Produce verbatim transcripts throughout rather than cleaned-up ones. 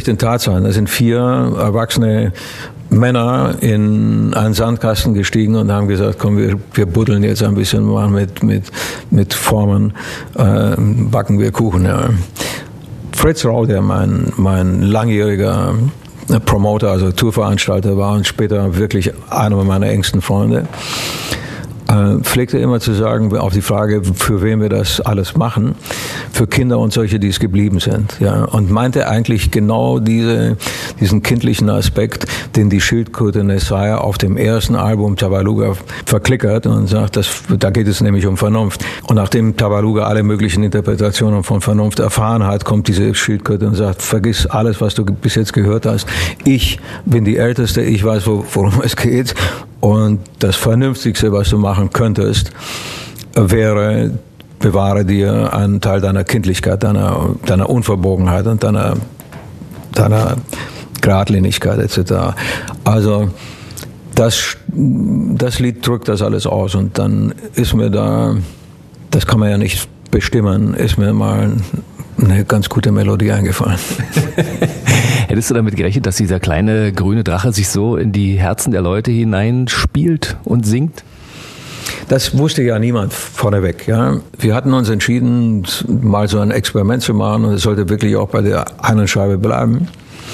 schlichten Tatsachen. Da sind vier erwachsene Männer in einen Sandkasten gestiegen und haben gesagt, komm, wir, wir buddeln jetzt ein bisschen mal mit, mit, mit Formen, äh, backen wir Kuchen. Ja. Fritz Rau, der mein, mein langjähriger Promoter, also Tourveranstalter war und später wirklich einer meiner engsten Freunde, äh, pflegte immer zu sagen, auf die Frage, für wen wir das alles machen, für Kinder und solche, die es geblieben sind. Ja, und meinte eigentlich genau diese, diesen kindlichen Aspekt, den die Schildkröte Nessaya auf dem ersten Album Tabaluga verklickert und sagt, das, da geht es nämlich um Vernunft. Und nachdem Tabaluga alle möglichen Interpretationen von Vernunft erfahren hat, kommt diese Schildkröte und sagt, vergiss alles, was du bis jetzt gehört hast. Ich bin die Älteste, ich weiß, worum es geht. Und das Vernünftigste, was du machen könntest, wäre, bewahre dir einen Teil deiner Kindlichkeit, deiner, deiner Unverbogenheit und deiner, deiner Geradlinigkeit et cetera. Also das, das Lied drückt das alles aus und dann ist mir da, das kann man ja nicht bestimmen, ist mir mal eine ganz gute Melodie eingefallen. Hättest du damit gerechnet, dass dieser kleine grüne Drache sich so in die Herzen der Leute hineinspielt und singt? Das wusste ja niemand vorneweg. Ja. Wir hatten uns entschieden, mal so ein Experiment zu machen und es sollte wirklich auch bei der einen Scheibe bleiben.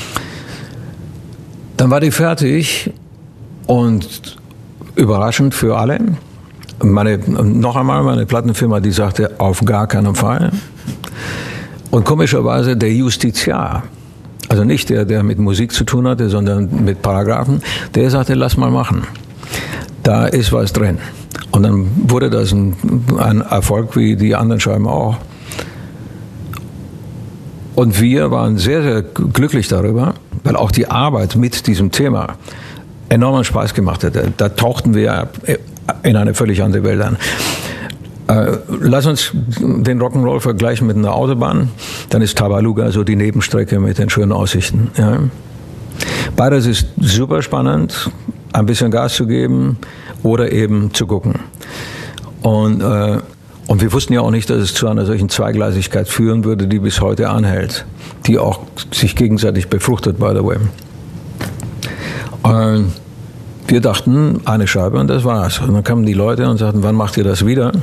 Dann war die fertig und überraschend für alle. Meine, noch einmal, meine Plattenfirma, die sagte, auf gar keinen Fall. Und komischerweise der Justiziar, also nicht der, der mit Musik zu tun hatte, sondern mit Paragraphen, der sagte, lass mal machen. Da ist was drin. Und dann wurde das ein, ein Erfolg wie die anderen Scheiben auch. Und wir waren sehr, sehr glücklich darüber, weil auch die Arbeit mit diesem Thema enormen Spaß gemacht hat. Da tauchten wir in eine völlig andere Welt an. Äh, lass uns den Rock'n'Roll vergleichen mit einer Autobahn. Dann ist Tabaluga so die Nebenstrecke mit den schönen Aussichten. Ja. Beides ist super spannend, ein bisschen Gas zu geben oder eben zu gucken. Und, äh, und wir wussten ja auch nicht, dass es zu einer solchen Zweigleisigkeit führen würde, die bis heute anhält, die auch sich gegenseitig befruchtet, by the way. Und wir dachten, eine Scheibe und das war's. Und dann kamen die Leute und sagten, wann macht ihr das wieder?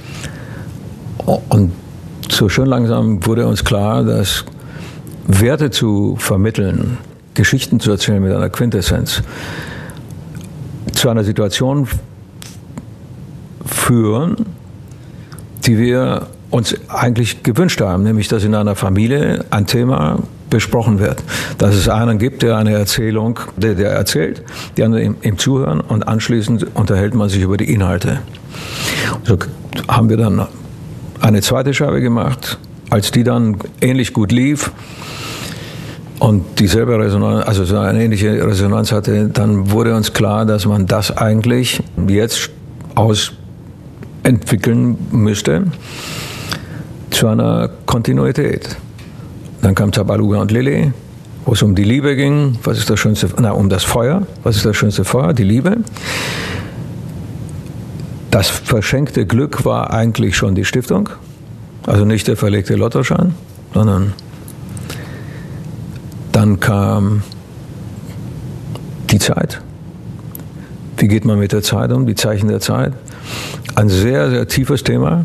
Und so schön langsam wurde uns klar, dass Werte zu vermitteln, Geschichten zu erzählen mit einer Quintessenz, zu einer Situation führen, die wir uns eigentlich gewünscht haben, nämlich dass in einer Familie ein Thema besprochen wird. Dass es einen gibt, der eine Erzählung, der, der erzählt, die anderen ihm, ihm zuhören und anschließend unterhält man sich über die Inhalte. So haben wir dann eine zweite Scheibe gemacht, als die dann ähnlich gut lief und dieselbe Resonanz, also so eine ähnliche Resonanz hatte, dann wurde uns klar, dass man das eigentlich jetzt ausentwickeln müsste zu einer Kontinuität. Dann kam Tabaluga und Lilly, wo es um die Liebe ging. Was ist das schönste? Na, um das Feuer. Was ist das schönste Feuer? Die Liebe. Das verschenkte Glück war eigentlich schon die Stiftung. Also nicht der verlegte Lottoschein, sondern dann kam die Zeit. Wie geht man mit der Zeit um? Die Zeichen der Zeit. Ein sehr, sehr tiefes Thema.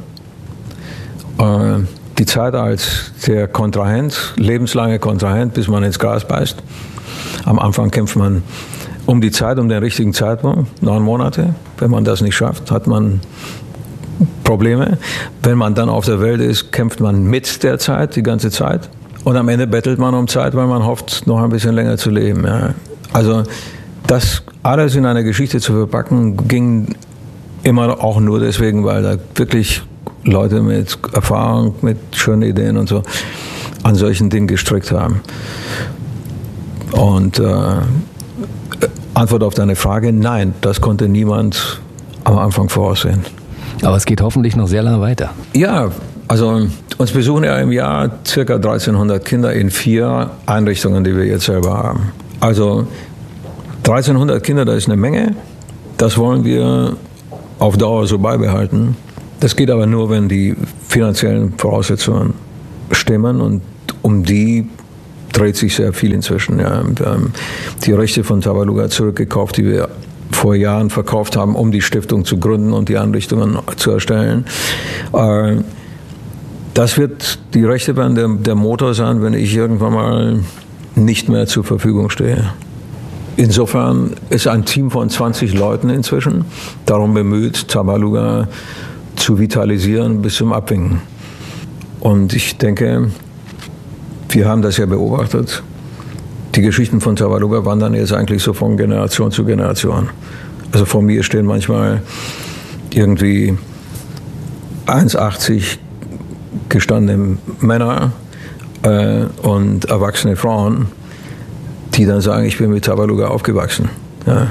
Die Zeit als der Kontrahent, lebenslange Kontrahent, bis man ins Gras beißt. Am Anfang kämpft man um die Zeit, um den richtigen Zeitpunkt, neun Monate. Wenn man das nicht schafft, hat man Probleme. Wenn man dann auf der Welt ist, kämpft man mit der Zeit die ganze Zeit. Und am Ende bettelt man um Zeit, weil man hofft, noch ein bisschen länger zu leben. Ja. Also das alles in eine Geschichte zu verpacken, ging immer auch nur deswegen, weil da wirklich Leute mit Erfahrung, mit schönen Ideen und so an solchen Dingen gestrickt haben. Und äh, Antwort auf deine Frage, nein, das konnte niemand am Anfang voraussehen. Aber es geht hoffentlich noch sehr lange weiter. Ja, also uns besuchen ja im Jahr ca. dreizehnhundert Kinder in vier Einrichtungen, die wir jetzt selber haben. Also dreizehnhundert Kinder, das ist eine Menge. Das wollen wir auf Dauer so beibehalten. Das geht aber nur, wenn die finanziellen Voraussetzungen stimmen und um die dreht sich sehr viel inzwischen. Ja. Wir haben die Rechte von Tabaluga zurückgekauft, die wir vor Jahren verkauft haben, um die Stiftung zu gründen und die Einrichtungen zu erstellen. Das wird die rechte Band der, der Motor sein, wenn ich irgendwann mal nicht mehr zur Verfügung stehe. Insofern ist ein Team von zwanzig Leuten inzwischen darum bemüht, Tabaluga zu vitalisieren bis zum Abwinken. Und ich denke, wir haben das ja beobachtet. Die Geschichten von Tabaluga wandern jetzt eigentlich so von Generation zu Generation. Also vor mir stehen manchmal irgendwie eins achtzig gestandene Männer äh, und erwachsene Frauen, die dann sagen, ich bin mit Tabaluga aufgewachsen. Ja.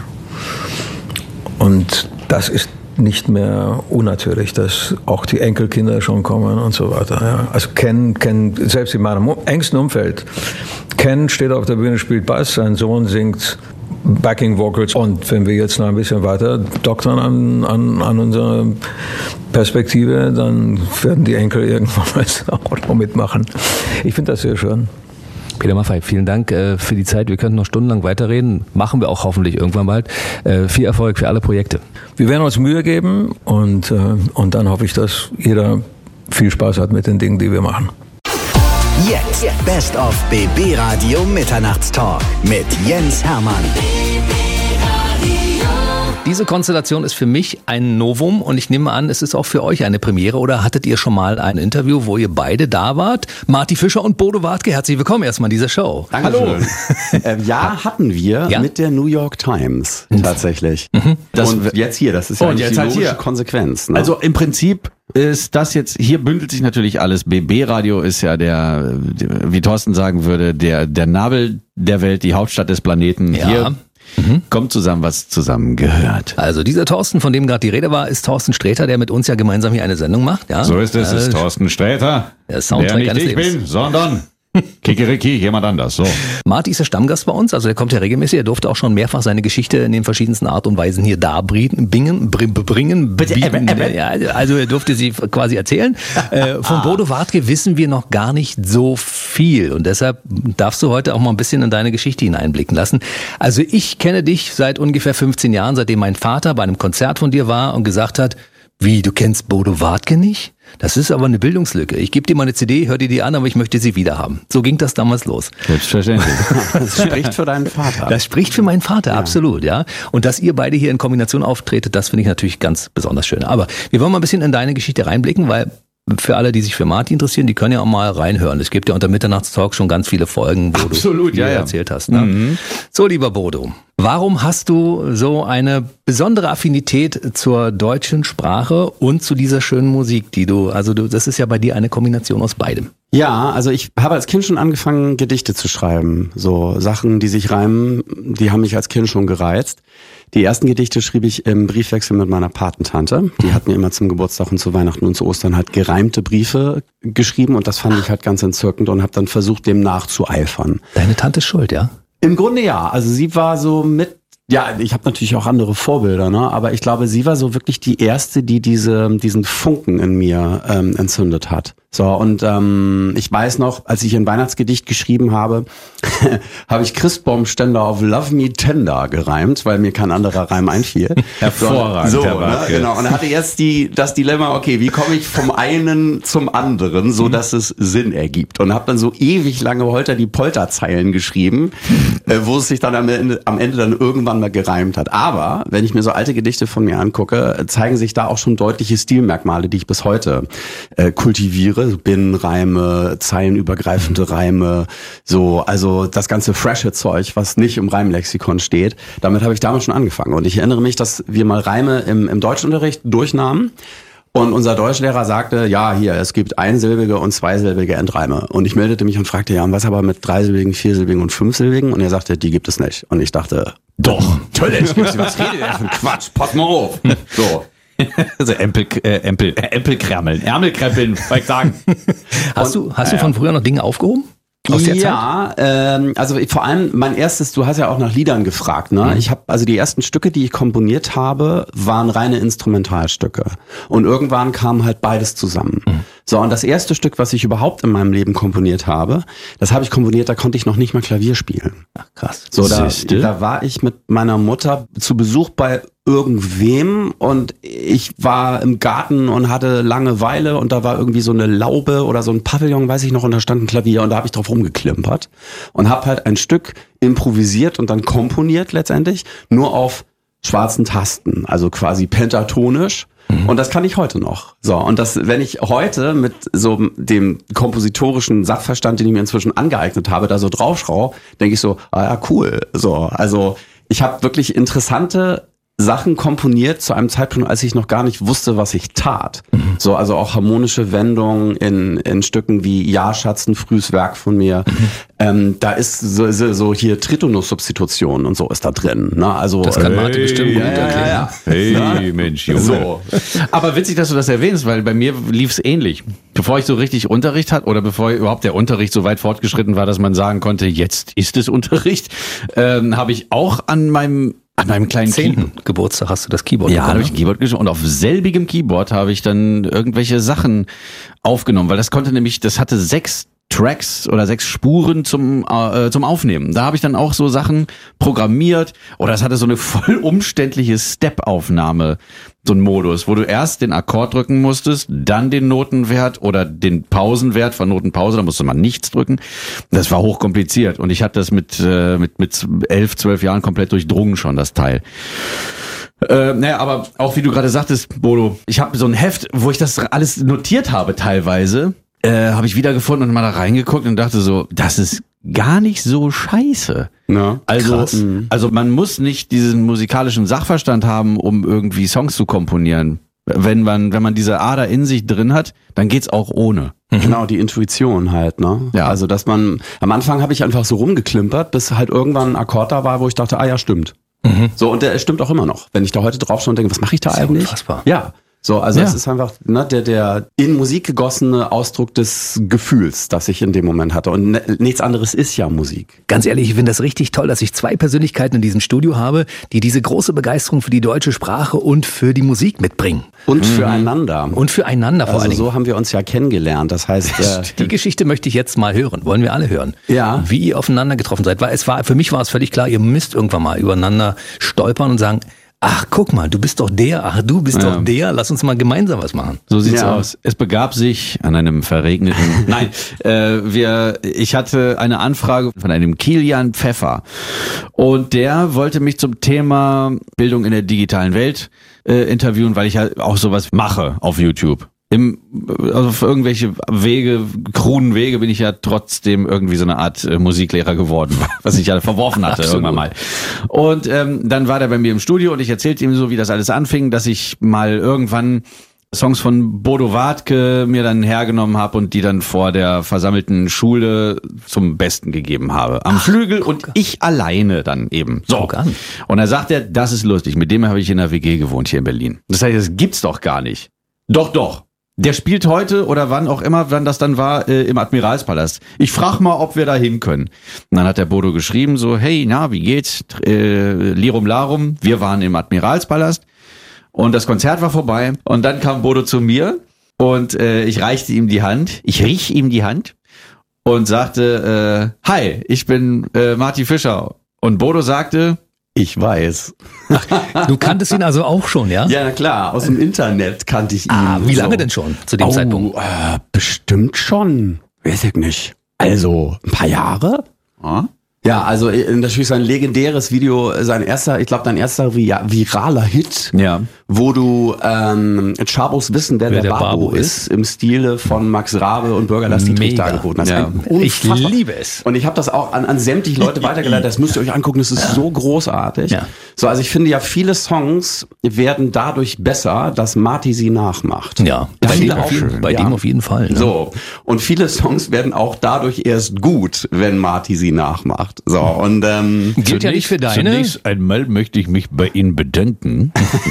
Und das ist nicht mehr unnatürlich, dass auch die Enkelkinder schon kommen und so weiter. Ja. Also Ken, Ken, selbst in meinem engsten Umfeld, Ken steht auf der Bühne, spielt Bass, sein Sohn singt Backing Vocals und wenn wir jetzt noch ein bisschen weiter doktern an, an, an unserer Perspektive, dann werden die Enkel irgendwann mal auch noch mitmachen. Ich finde das sehr schön. Peter Maffay, vielen Dank äh, für die Zeit. Wir könnten noch stundenlang weiterreden. Machen wir auch hoffentlich irgendwann bald. Äh, viel Erfolg für alle Projekte. Wir werden uns Mühe geben und, äh, und dann hoffe ich, dass jeder viel Spaß hat mit den Dingen, die wir machen. Jetzt Best of B B Radio Mitternachtstalk mit Jens Hermann. Diese Konstellation ist für mich ein Novum und ich nehme an, es ist auch für euch eine Premiere. Oder hattet ihr schon mal ein Interview, wo ihr beide da wart? Marty Fischer und Bodo Wartke, herzlich willkommen erstmal in dieser Show. Dankeschön. Hallo. äh, ja, hatten wir ja? mit der New York Times tatsächlich. Mhm. Das und jetzt hier, das ist ja die logische hier. Konsequenz. Ne? Also im Prinzip ist das jetzt, hier bündelt sich natürlich alles. B B-Radio ist ja der, wie Thorsten sagen würde, der, der Nabel der Welt, die Hauptstadt des Planeten. Ja. Hier Mhm. kommt zusammen, was zusammengehört. Also dieser Thorsten, von dem gerade die Rede war, ist Thorsten Sträter, der mit uns ja gemeinsam hier eine Sendung macht. Ja? So ist es, äh, ist Thorsten Sträter, der Soundtrack der nicht ich Lebens. bin, sondern Kikeriki, jemand anders. So. Marty ist der Stammgast bei uns, also der kommt ja regelmäßig. Er durfte auch schon mehrfach seine Geschichte in den verschiedensten Art und Weisen hier darbringen, bringen, bringen, Bitte, bieten. äh, äh, Ja, also er durfte sie quasi erzählen. Äh, von Bodo Wartke wissen wir noch gar nicht so viel und deshalb darfst du heute auch mal ein bisschen in deine Geschichte hineinblicken lassen. Also ich kenne dich seit ungefähr fünfzehn Jahren, seitdem mein Vater bei einem Konzert von dir war und gesagt hat, wie, du kennst Bodo Wartke nicht? Das ist aber eine Bildungslücke. Ich gebe dir mal eine C D, hör dir die an, aber ich möchte sie wieder haben. So ging das damals los. Selbstverständlich. Das spricht für deinen Vater. Das spricht für meinen Vater, ja. Absolut, ja. Und dass ihr beide hier in Kombination auftretet, das finde ich natürlich ganz besonders schön. Aber wir wollen mal ein bisschen in deine Geschichte reinblicken, weil für alle, die sich für Marty interessieren, die können ja auch mal reinhören. Es gibt ja unter Mitternachtstalk schon ganz viele Folgen, wo Absolut, du ja, ja. erzählt hast. Ne? Mhm. So, lieber Bodo, warum hast du so eine besondere Affinität zur deutschen Sprache und zu dieser schönen Musik, die du, also du, das ist ja bei dir eine Kombination aus beidem. Ja, also ich habe als Kind schon angefangen, Gedichte zu schreiben. So Sachen, die sich reimen, die haben mich als Kind schon gereizt. Die ersten Gedichte schrieb ich im Briefwechsel mit meiner Patentante. Die hat mir immer zum Geburtstag und zu Weihnachten und zu Ostern halt gereimte Briefe geschrieben und das fand ich halt ganz entzückend und habe dann versucht, dem nachzueifern. Deine Tante ist schuld, ja? Im Grunde ja. Also sie war so mit, ja, ich habe natürlich auch andere Vorbilder, ne? Aber ich glaube, sie war so wirklich die erste, die diese diesen Funken in mir ähm, entzündet hat. So, und ähm, ich weiß noch, als ich ein Weihnachtsgedicht geschrieben habe, habe ich Christbaumständer auf Love Me Tender gereimt, weil mir kein anderer Reim einfiel. Hervorragend, so, Herr ne, Wartke. genau. Und er hatte jetzt die das Dilemma, okay, wie komme ich vom einen zum anderen, so dass es Sinn ergibt. Und habe dann so ewig lange Holter die Polterzeilen geschrieben, äh, wo es sich dann am Ende, am Ende dann irgendwann mal gereimt hat. Aber wenn ich mir so alte Gedichte von mir angucke, zeigen sich da auch schon deutliche Stilmerkmale, die ich bis heute äh, kultiviere. Binnenreime, zeilenübergreifende Reime, so, also das ganze frische Zeug, was nicht im Reimlexikon steht. Damit habe ich damals schon angefangen. Und ich erinnere mich, dass wir mal Reime im, im Deutschunterricht durchnahmen. Und unser Deutschlehrer sagte, ja, hier, es gibt einsilbige und zweisilbige Endreime. Und ich meldete mich und fragte, ja, und was aber mit dreisilbigen, viersilbigen und fünfsilbigen? Und er sagte, die gibt es nicht. Und ich dachte, doch, natürlich gibt's die. Was redet der für ein Quatsch? Pass mal auf. So. Also Empel, äh, Empel, äh, Empelkremmeln, Ärmelkrempeln, soll ich sagen. Hast du, hast du von früher noch Dinge aufgehoben? Aus der ja, ähm, also vor allem mein erstes, du hast ja auch nach Liedern gefragt, ne? Mhm. Ich habe also die ersten Stücke, die ich komponiert habe, waren reine Instrumentalstücke und irgendwann kam halt beides zusammen. Mhm. So, und das erste Stück, was ich überhaupt in meinem Leben komponiert habe, das habe ich komponiert, da konnte ich noch nicht mal Klavier spielen. Ach, krass. So, da, da war ich mit meiner Mutter zu Besuch bei irgendwem und ich war im Garten und hatte Langeweile und da war irgendwie so eine Laube oder so ein Pavillon, weiß ich noch, und da stand ein Klavier und da habe ich drauf rumgeklimpert und habe halt ein Stück improvisiert und dann komponiert letztendlich, nur auf schwarzen Tasten, also quasi pentatonisch. Und das kann ich heute noch. So, und das, wenn ich heute mit so dem kompositorischen Sachverstand, den ich mir inzwischen angeeignet habe, da so draufschrau, denke ich so, ah ja, cool. So, also ich habe wirklich interessante Sachen komponiert zu einem Zeitpunkt, als ich noch gar nicht wusste, was ich tat. Mhm. So, also auch harmonische Wendungen in in Stücken wie Ja, Schatz, ein frühes Werk von mir. Mhm. Ähm, da ist so, so, so hier Tritonus-Substitution und so ist da drin. Ne? Also das kann Martin hey, bestimmt gut ja, erklären. Ja, ja. Hey, Mensch, Junge. So. Aber witzig, dass du das erwähnst, weil bei mir lief's ähnlich. Bevor ich so richtig Unterricht hatte oder bevor überhaupt der Unterricht so weit fortgeschritten war, dass man sagen konnte, jetzt ist es Unterricht, ähm, habe ich auch an meinem An meinem kleinen zehnten Geburtstag hast du das Keyboard Ja, bekommen, habe ich ein Keyboard geschrieben und auf selbigem Keyboard habe ich dann irgendwelche Sachen aufgenommen, weil das konnte nämlich, das hatte sechs Tracks oder sechs Spuren zum äh, zum Aufnehmen. Da habe ich dann auch so Sachen programmiert oder es hatte so eine voll umständliche Step-Aufnahme, so ein Modus, wo du erst den Akkord drücken musstest, dann den Notenwert oder den Pausenwert von Notenpause, da musste man nichts drücken. Das war hochkompliziert und ich hatte das mit äh, mit mit elf, zwölf Jahren komplett durchdrungen schon, das Teil. Äh, naja, aber auch wie du gerade sagtest, Bodo, ich habe so ein Heft, wo ich das alles notiert habe teilweise, äh, habe ich wiedergefunden und mal da reingeguckt und dachte so, das ist gar nicht so scheiße. Ja, also, krass. also man muss nicht diesen musikalischen Sachverstand haben, um irgendwie Songs zu komponieren. Wenn man, wenn man diese Ader in sich drin hat, dann geht's auch ohne. Genau, die Intuition halt, ne? Ja. Also, dass man, am Anfang habe ich einfach so rumgeklimpert, bis halt irgendwann ein Akkord da war, wo ich dachte, ah ja, stimmt. Mhm. So, und der stimmt auch immer noch. Wenn ich da heute drauf schaue und denke, was mache ich da das ist eigentlich? Ja unfassbar. Ja. So, also Ja. es ist einfach ne, der der in Musik gegossene Ausdruck des Gefühls, das ich in dem Moment hatte. Und ne, nichts anderes ist ja Musik. Ganz ehrlich, ich finde das richtig toll, dass ich zwei Persönlichkeiten in diesem Studio habe, die diese große Begeisterung für die deutsche Sprache und für die Musik mitbringen. Und füreinander. Und füreinander vor Also allen Dingen. so haben wir uns ja kennengelernt. Das heißt, äh, Die Geschichte möchte ich jetzt mal hören. Wollen wir alle hören? Ja. Wie ihr aufeinander getroffen seid. Weil es war, für mich war es völlig klar, ihr müsst irgendwann mal übereinander stolpern und sagen, ach, guck mal, du bist doch der, ach, du bist Ja. doch der, lass uns mal gemeinsam was machen. So sieht's Ja. aus. Es begab sich an einem verregneten. Nein, äh, wir. Ich hatte eine Anfrage von einem Kilian Pfeffer und der wollte mich zum Thema Bildung in der digitalen Welt äh, interviewen, weil ich ja auch sowas mache auf YouTube. Im, also auf irgendwelche Wege, kruden Wege bin ich ja trotzdem irgendwie so eine Art äh, Musiklehrer geworden, was ich ja verworfen hatte Absolut. irgendwann mal. Und ähm, dann war der bei mir im Studio und ich erzählte ihm so, wie das alles anfing, dass ich mal irgendwann Songs von Bodo Wartke mir dann hergenommen habe und die dann vor der versammelten Schule zum Besten gegeben habe. Am Flügel und ich alleine dann eben. So. Guck an. Und da sagt er, das ist lustig, mit dem habe ich in der W G gewohnt hier in Berlin. Das heißt, das gibt's doch gar nicht. Doch, doch. Der spielt heute oder wann auch immer, wann das dann war, äh, im Admiralspalast. Ich frag mal, ob wir da hin können. Und dann hat der Bodo geschrieben so, hey, na, wie geht's? Äh, Lirum Larum, wir waren im Admiralspalast und das Konzert war vorbei und dann kam Bodo zu mir und äh, ich reichte ihm die Hand, ich riech ihm die Hand und sagte, äh, hi, ich bin äh, Martin Fischer. Und Bodo sagte, ich weiß. Du kanntest ihn also auch schon, ja? Ja, na klar, aus dem Internet kannte ich ihn. Ah, wie lange so. denn schon zu dem oh, Zeitpunkt? Äh, bestimmt schon. Weiß ich nicht. Also, ein paar Jahre? ah? Ja, also äh, natürlich sein legendäres Video, sein erster, ich glaube dein erster vi- viraler Hit, Ja. wo du ähm, Chabos wissen, wer, Wer der, der Babo, Babo ist, im Stile von Max Rabe und Bürger Lass die Mega. Trichter angeboten. Das Ja. ist ein Ich unfassbar- liebe es. Und ich habe das auch an, an sämtliche Leute weitergeleitet, das müsst ihr euch angucken, das ist so großartig. Ja. So, also ich finde ja, viele Songs werden dadurch besser, dass Marty sie nachmacht. Ja, bei, viele dem auf, auch jeden, schön, bei ja. dem auf jeden Fall. Ne? So, und viele Songs werden auch dadurch erst gut, wenn Marty sie nachmacht. So, und ähm, Gilt ja nicht für deine. Zunächst einmal möchte ich mich bei Ihnen bedanken.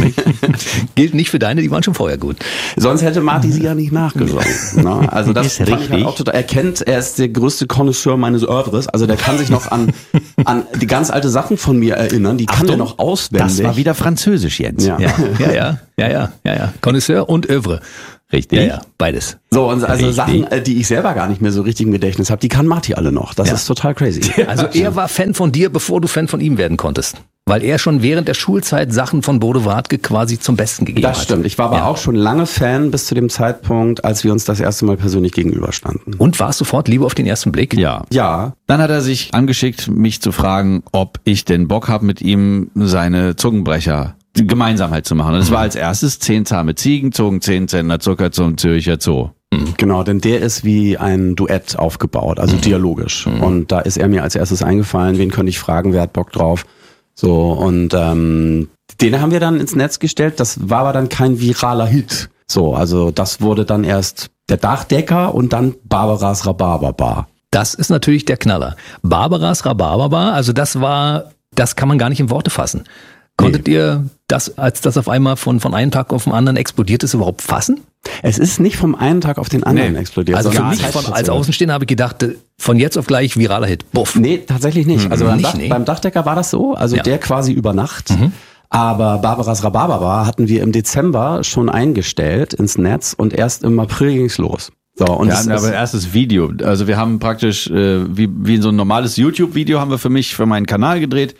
Gilt nicht für deine, die waren schon vorher gut. sonst hätte Marty sie ja nicht nachgesungen. Ne? Also das Ist fand ich richtig. halt auch total. Er kennt, er ist der größte Connoisseur meines Oeuvres. Also der kann sich noch an an die ganz alte Sachen von mir erinnern. Die kann der noch auswendig. Das war wieder Französisch, Jens. Ja. Ja, ja, ja, ja, ja, ja, ja. Connoisseur und Övre. Richtig. Ja, ja, beides. So, und also Richtig. Sachen, äh, die ich selber gar nicht mehr so richtig im Gedächtnis habe, die kann Marty alle noch. Das Ja. ist total crazy. Also er war Fan von dir, bevor du Fan von ihm werden konntest. Weil er schon während der Schulzeit Sachen von Bodo Wartke quasi zum Besten gegeben hat. Das stimmt. Ich war aber Ja. auch schon lange Fan bis zu dem Zeitpunkt, als wir uns das erste Mal persönlich gegenüberstanden. Und war es sofort Liebe auf den ersten Blick? Ja. Ja, Dann hat er sich angeschickt, mich zu fragen, ob ich denn Bock habe, mit ihm seine Zungenbrecher gemeinsam halt zu machen. Und das war als erstes zehn zahme Ziegen, zogen zehn Zentner Zucker zum Zürcher Zoo. genau, denn der ist wie ein Duett aufgebaut, also dialogisch. Und da ist er mir als erstes eingefallen, wen könnte ich fragen, wer hat Bock drauf? So, und ähm, den haben wir dann ins Netz gestellt, das war aber dann kein viraler Hit. So, also das wurde dann erst der Dachdecker und dann Barbaras Rhabarberbar. Das ist natürlich der Knaller. Barbaras Rhabarberbar, also das war, das kann man gar nicht in Worte fassen. Konntet ihr das, als das auf einmal von, von einem Tag auf den anderen explodiert ist, überhaupt fassen? Es ist nicht vom einen Tag auf den anderen Nee. explodiert. Also für sondern mich von, zeitverzögert. als Außenstehender habe ich gedacht, von jetzt auf gleich viraler Hit. Buff. Nee, tatsächlich nicht. Also beim, Nicht, Dach, nee. beim Dachdecker war das so, also Ja. der quasi über Nacht. Aber Barbaras Rhabarberbar hatten wir im Dezember schon eingestellt ins Netz und erst im April ging's los. So, und Wir es hatten ist- aber erstes Video. Also wir haben praktisch, äh, wie, wie so ein normales YouTube-Video haben wir für mich, für meinen Kanal gedreht.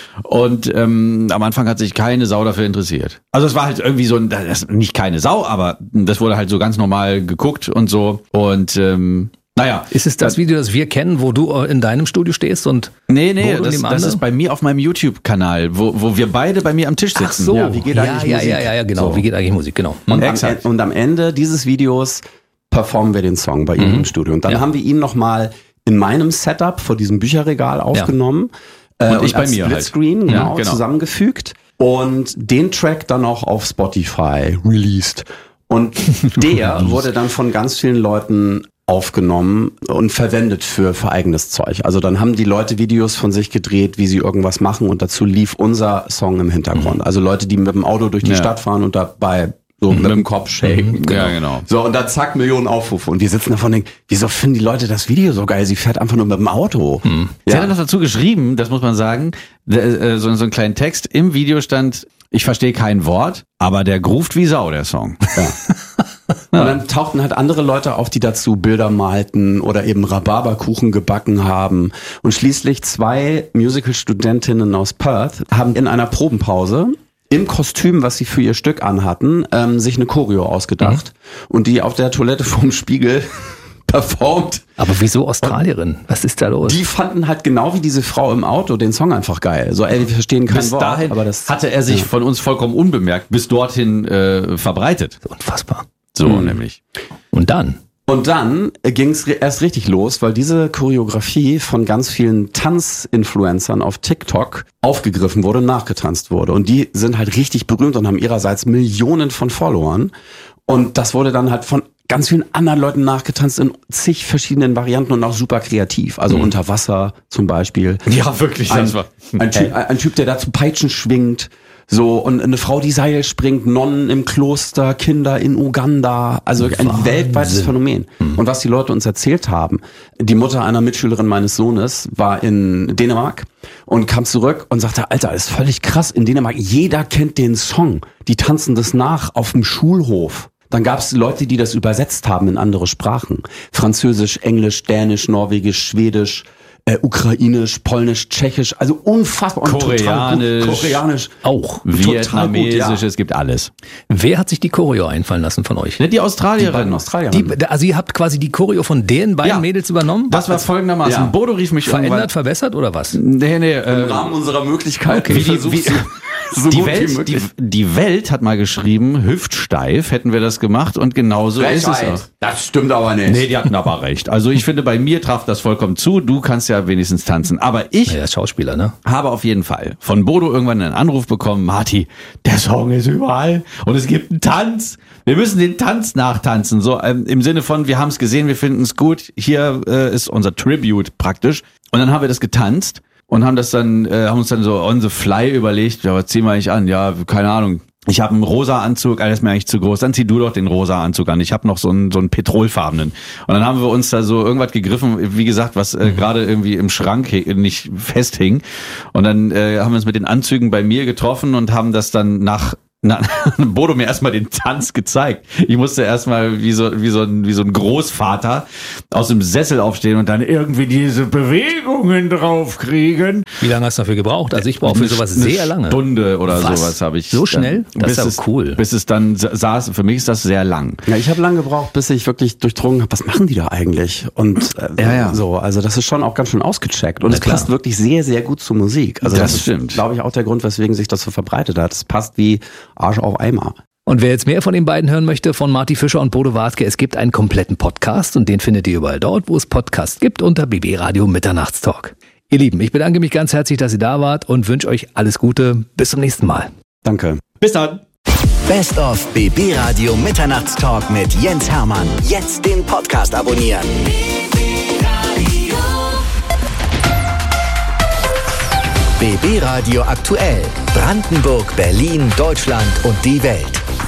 Und ähm, am Anfang hat sich keine Sau dafür interessiert. Also es war halt irgendwie so, ein, das, nicht keine Sau, aber das wurde halt so ganz normal geguckt und so. Und ähm, naja. Ist es das Video, das wir kennen, wo du in deinem Studio stehst und Nee, nee, Bodo das, neben das andere? ist bei mir auf meinem YouTube-Kanal, wo, wo wir beide bei mir am Tisch sitzen. Ach so, Ja, wie geht ja, eigentlich ja, Musik? ja, ja, ja, genau. So. Wie geht eigentlich Musik? Genau. Und am, Exakt. und am Ende dieses Videos performen wir den Song bei ihm im Studio. Und dann Ja. haben wir ihn nochmal in meinem Setup vor diesem Bücherregal aufgenommen. Äh, Und ich bei als mir halt. Splitscreen, Ja, genau, genau. zusammengefügt. Und den Track dann auch auf Spotify released. Und der wurde dann von ganz vielen Leuten aufgenommen und verwendet für, für eigenes Zeug. Also dann haben die Leute Videos von sich gedreht, wie sie irgendwas machen und dazu lief unser Song im Hintergrund. Also Leute, die mit dem Auto durch die Ja. Stadt fahren und dabei so mit dem Kopf shaken. Ja, genau. So, und dann zack, Millionen Aufrufe. Und wir sitzen davon und denken, wieso finden die Leute das Video so geil? Sie fährt einfach nur mit dem Auto. Sie hat noch dazu geschrieben, das muss man sagen, äh, so, so einen kleinen Text. Im Video stand, ich verstehe kein Wort, aber der groovt wie Sau, der Song. Und dann tauchten halt andere Leute auf, die dazu Bilder malten oder eben Rhabarberkuchen gebacken haben. Und schließlich zwei Musical-Studentinnen aus Perth haben in einer Probenpause im Kostüm, was sie für ihr Stück anhatten, ähm, sich eine Choreo ausgedacht und die auf der Toilette vorm Spiegel performt. Aber wieso Australierin? Was ist da los? Die fanden halt genau wie diese Frau im Auto den Song einfach geil. So, ey, wir verstehen kein Bis Wort, dahin aber das hatte er sich von uns vollkommen unbemerkt bis dorthin äh, verbreitet. Unfassbar. So nämlich. Und dann? Und dann ging es erst richtig los, weil diese Choreografie von ganz vielen Tanzinfluencern auf TikTok aufgegriffen wurde, nachgetanzt wurde. Und die sind halt richtig berühmt und haben ihrerseits Millionen von Followern. Und das wurde dann halt von ganz vielen anderen Leuten nachgetanzt in zig verschiedenen Varianten und auch super kreativ. Also unter Wasser zum Beispiel. Ja, wirklich. Ein, das war, ein, typ, ein Typ, der dazu Peitschen schwingt. So, und eine Frau, die Seil springt, Nonnen im Kloster, Kinder in Uganda. Also ein Wahnsinn. weltweites Phänomen. Und was die Leute uns erzählt haben, die Mutter einer Mitschülerin meines Sohnes war in Dänemark und kam zurück und sagte, Alter, das ist völlig krass. In Dänemark, jeder kennt den Song. Die tanzen das nach auf dem Schulhof. Dann gab es Leute, die das übersetzt haben in andere Sprachen. Französisch, Englisch, Dänisch, Norwegisch, Schwedisch, äh, Ukrainisch, Polnisch, Tschechisch. Also unfassbar. Und total Koreanisch. gut. Koreanisch. Auch. Vietnamesisch, Total gut, ja. es gibt alles. Wer hat sich die Choreo einfallen lassen von euch? Ne, die Australierin. In Australien. Die, also ihr habt quasi die Choreo von den beiden Ja. Mädels übernommen? Das war folgendermaßen. Ja. Bodo rief mich verändert, irgendwann. verbessert oder was? Nee, nee, äh, Im Rahmen unserer Möglichkeiten. Okay. versuchst Wie- wie- du so die gut wie Welt, die, möglich. die Welt hat mal geschrieben, hüftsteif hätten wir das gemacht und genauso ist es auch. Frechheit. Das stimmt aber nicht. Nee, die hatten aber recht. Also ich finde, bei mir traf das vollkommen zu. Du kannst ja wenigstens tanzen. Aber ich Ja, Schauspieler, ne? habe auf jeden Fall von Bodo irgendwann einen Anruf bekommen, Marti, der Song ist überall und es gibt einen Tanz. Wir müssen den Tanz nachtanzen. So ähm, im Sinne von, wir haben es gesehen, wir finden es gut. Hier äh, ist unser Tribute praktisch. Und dann haben wir das getanzt und haben das dann, äh, haben uns dann so on the fly überlegt, ja, was ziehen wir eigentlich an? Ja, keine Ahnung. Ich habe einen rosa Anzug, alles ist mir eigentlich zu groß. Dann zieh du doch den rosa Anzug an. Ich habe noch so einen so einen petrolfarbenen. Und dann haben wir uns da so irgendwas gegriffen, wie gesagt, was äh, gerade irgendwie im Schrank hi- nicht festhing. Und dann äh, haben wir uns mit den Anzügen bei mir getroffen und haben das dann nach Na, Bodo mir erstmal den Tanz gezeigt. Ich musste erstmal wie so, wie so ein, wie so ein Großvater aus dem Sessel aufstehen und dann irgendwie diese Bewegungen draufkriegen. Wie lange hast du dafür gebraucht? Also ich brauche für sowas Eine sehr lange. Stunde oder Was? sowas habe ich. So schnell? Dann, Das ist aber es, cool. Bis es dann saß, für mich ist das sehr lang. Ja, ich habe lange gebraucht, bis ich wirklich durchdrungen habe, was machen die da eigentlich? Und äh, Ja, ja. so, also das ist schon auch ganz schön ausgecheckt. Und Na es klar. passt wirklich sehr, sehr gut zur Musik. Also Das das, stimmt. ist, glaube ich, auch der Grund, weswegen sich das so verbreitet hat. Es passt wie Arsch auf Eimer. Und wer jetzt mehr von den beiden hören möchte, von Marty Fischer und Bodo Wartke, es gibt einen kompletten Podcast und den findet ihr überall dort, wo es Podcasts gibt, unter B B Radio Mitternachtstalk. Ihr Lieben, ich bedanke mich ganz herzlich, dass ihr da wart und wünsche euch alles Gute. Bis zum nächsten Mal. Danke. Bis dann. Best of B B Radio Mitternachtstalk mit Jens Hermann. Jetzt den Podcast abonnieren. B B Radio aktuell. Brandenburg, Berlin, Deutschland und die Welt.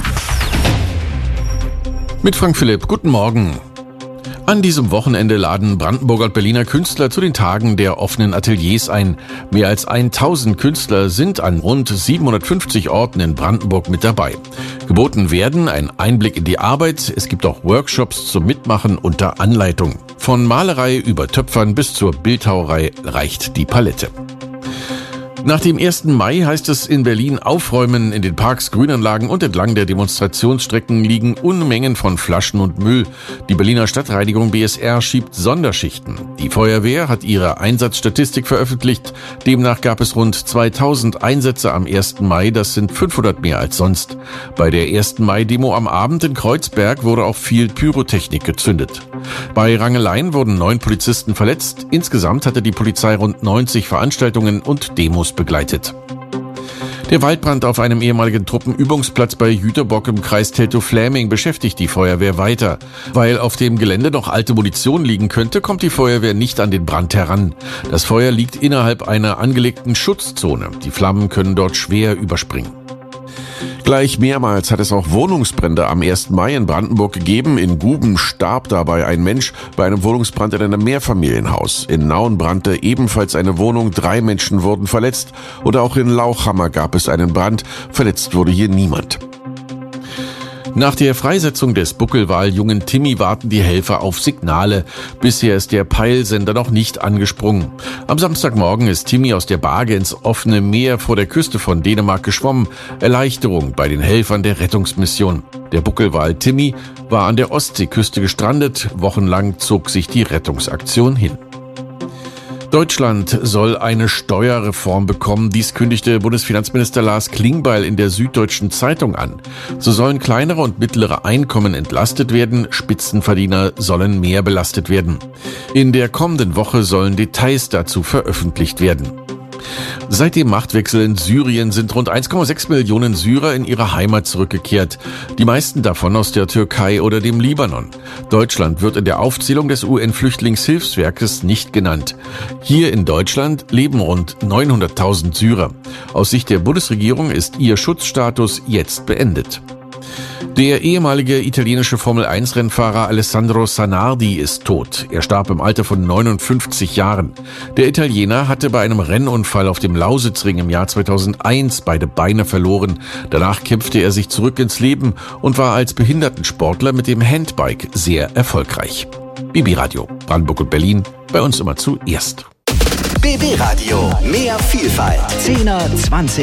Mit Frank Philipp, guten Morgen. An diesem Wochenende laden Brandenburger und Berliner Künstler zu den Tagen der offenen Ateliers ein. Mehr als tausend Künstler sind an rund siebenhundertfünfzig Orten in Brandenburg mit dabei. Geboten werden ein Einblick in die Arbeit, es gibt auch Workshops zum Mitmachen unter Anleitung. Von Malerei über Töpfern bis zur Bildhauerei reicht die Palette. Nach dem ersten Mai heißt es in Berlin aufräumen. In den Parks, Grünanlagen und entlang der Demonstrationsstrecken liegen Unmengen von Flaschen und Müll. Die Berliner Stadtreinigung B S R schiebt Sonderschichten. Die Feuerwehr hat ihre Einsatzstatistik veröffentlicht. Demnach gab es rund zweitausend Einsätze am ersten Mai. Das sind fünfhundert mehr als sonst. Bei der ersten Mai-Demo am Abend in Kreuzberg wurde auch viel Pyrotechnik gezündet. Bei Rangeleien wurden neun Polizisten verletzt. Insgesamt hatte die Polizei rund neunzig Veranstaltungen und Demos begleitet. Der Waldbrand auf einem ehemaligen Truppenübungsplatz bei Jüterbock im Kreis Teltow-Fläming beschäftigt die Feuerwehr weiter. Weil auf dem Gelände noch alte Munition liegen könnte, kommt die Feuerwehr nicht an den Brand heran. Das Feuer liegt innerhalb einer angelegten Schutzzone. Die Flammen können dort schwer überspringen. Gleich mehrmals hat es auch Wohnungsbrände am ersten Mai in Brandenburg gegeben. In Guben starb dabei ein Mensch bei einem Wohnungsbrand in einem Mehrfamilienhaus. In Nauen brannte ebenfalls eine Wohnung, drei Menschen wurden verletzt. Und auch in Lauchhammer gab es einen Brand, verletzt wurde hier niemand. Nach der Freisetzung des Buckelwaljungen Timmy warten die Helfer auf Signale. Bisher ist der Peilsender noch nicht angesprungen. Am Samstagmorgen ist Timmy aus der Barge ins offene Meer vor der Küste von Dänemark geschwommen. Erleichterung bei den Helfern der Rettungsmission. Der Buckelwal Timmy war an der Ostseeküste gestrandet. Wochenlang zog sich die Rettungsaktion hin. Deutschland soll eine Steuerreform bekommen. Dies kündigte Bundesfinanzminister Lars Klingbeil in der Süddeutschen Zeitung an. So sollen kleinere und mittlere Einkommen entlastet werden, Spitzenverdiener sollen mehr belastet werden. In der kommenden Woche sollen Details dazu veröffentlicht werden. Seit dem Machtwechsel in Syrien sind rund eins Komma sechs Millionen Syrer in ihre Heimat zurückgekehrt. Die meisten davon aus der Türkei oder dem Libanon. Deutschland wird in der Aufzählung des U N-Flüchtlingshilfswerkes nicht genannt. Hier in Deutschland leben rund neunhunderttausend Syrer. Aus Sicht der Bundesregierung ist ihr Schutzstatus jetzt beendet. Der ehemalige italienische Formel eins Rennfahrer Alessandro Zanardi ist tot. Er starb im Alter von neunundfünfzig Jahren. Der Italiener hatte bei einem Rennunfall auf dem Lausitzring im Jahr zweitausendeins beide Beine verloren. Danach kämpfte er sich zurück ins Leben und war als Behindertensportler mit dem Handbike sehr erfolgreich. B B Radio, Brandenburg und Berlin, bei uns immer zuerst. B B Radio, mehr Vielfalt. Zehner, zwanzig